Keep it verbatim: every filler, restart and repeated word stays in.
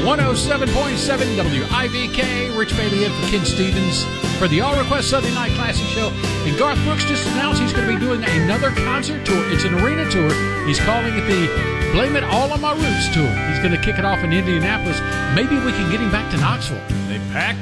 one oh seven point seven W I V K. Rich Bailey in for Ken Stevens for the All Request Sunday Night Classic Show. And Garth Brooks just announced he's going to be doing another concert tour. It's an arena tour. He's calling it the Blame It All on My Roots tour. He's going to kick it off in Indianapolis. Maybe we can get him back to Knoxville. They packed